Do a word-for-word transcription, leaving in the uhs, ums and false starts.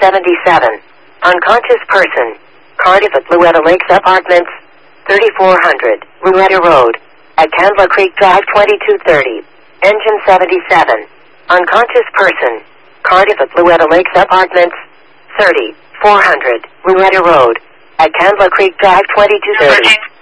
seventy-seven. Unconscious person. Cardiff at Luetta Lakes Apartments, thirty-four hundred, Luetta Road. At Candler Creek Drive, twenty-two thirty. Engine seventy-seven. Unconscious person. Cardiff at Luetta Lakes Apartments, thirty-four hundred, Luetta Road. At Candler Creek Drive, twenty-two thirty.